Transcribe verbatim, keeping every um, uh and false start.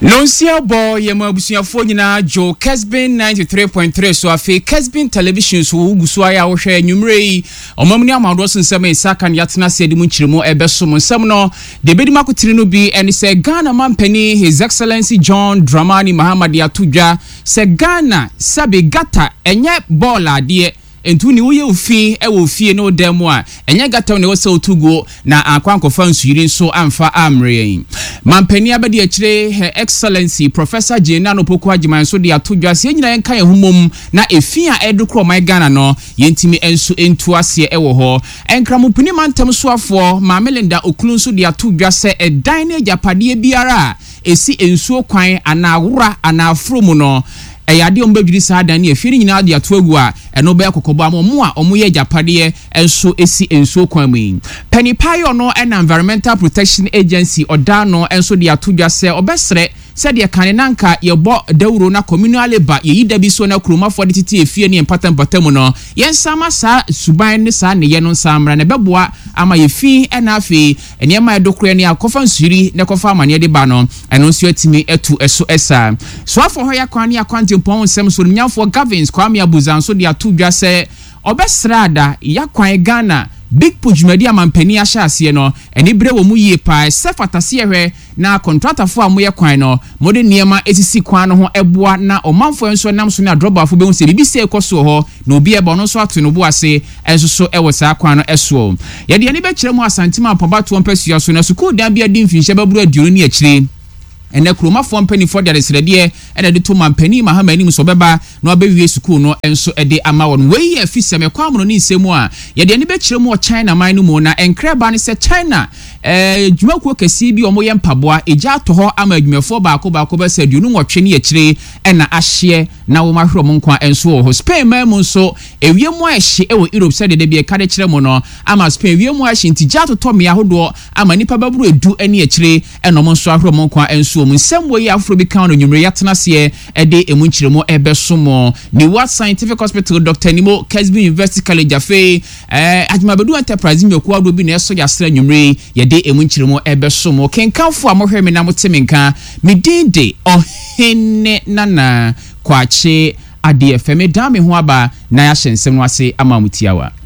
Nonsia boy yema abusuafo nyina Joe Kesbin ninety-three point three so afi Kesbin television so uguso aya wo hwe nwumre yi omamni amado sensem isaka ne yatena sedi mu nkyirimo ebeso mo nsem no de bedi makotiri no bi ene se Ghana mampani His Excellency John Dramani Mahama Atudwa se Ghana sabe gata enye ball ade entu ni uye ufi ewo fie no demo a enye gata ne wose otugo na akwankofa nsuyiri nso amfa amre mampani abedi akire Her Excellency Professor Jenano Poku Ajiman so de Atudwa se nyina enka ye humom na efi a edukro my Ghana no yentimi enso entu ase ewo ho enkramupuni mantem so afo ma Melinda Okulun so de Atudwa se edan na japade biara esi ensuo kwan ana wura ana afromu no eyade ombadwiri saa dan ne afiri nyina de atoagu a eno be akokobo amomo a omo ye japade enso esi ensuo kwan mu Penny Payo no and Environmental Protection Agency odano enso de Atudwa se obesre said ye kanenanka ye bo dawuro na communal labor ye yida bi so na kroma for de titi efie ne empatam patamu no ye sama sa suban ne sa ne ye no samra ne beboa ama ye fi ena afi ene ma edokro ne akofa nsuri ne kofa amane de ba no eno nso atimi etu eso esa so afo ho ya kwan ne akwante mpon nsem so nyamfo Gavins Kwame Abuzan so de Atudwa se obesrada ya kwan Ghana Big Pujumedi amampani ahyase no eni bre wo mu yie pa sefatase ehwe na contractor fo amoye kwan no mode niema esisi kwan no ho eboa na omanfo enso nam so na drobafo be hu se bibi se ekoso ho na obi ebo no so ato no bo ase enso so ewo sa kwan no eso ye de eni be kire mu asantima apobato mpasua so na suku dan bia di mfinhye baburu aduro ni akire ene kroma fo mpani fo de resrede ene de to mampani Mahama ni so beba na obewie school no enso ede ama won we ye fiseme kwamno ni nsemu a ye de ne be kire mu China man no mu na enkreba ne se China eh dwumakuo kesi bi omo ye mpaboa eja to ho ama adwumefo baako baako be se duonu nwotwe ne akire ena ahye na wo mahwero mo nkwa enso ho Spain man mu nso ewie mu ahye e wo Europe se de de bi ka de kire mu no ama Spain ewie mu ahye ntija to to me ahodo ama nipa baburu edu ene akire eno mo nso ahwero mo nkwa enso Some way Afro be count on your Yatanase a day a munchimo ebe sumo. New What Scientific Hospital Doctor Nimo Kesbin University College Afe at Mabadu Enterprise in your quad will be neso yastra numre ya day a munchimo ebe sumo. Can come for a more herminamo timinka midinde or hene nana kwache adi feme dami huaba na yashen semwase amamutiawa.